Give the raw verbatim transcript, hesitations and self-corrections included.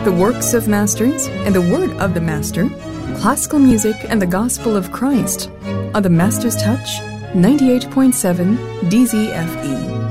the works of masters and the word of the master, classical music and the gospel of Christ on the Master's Touch ninety-eight point seven D Z F E.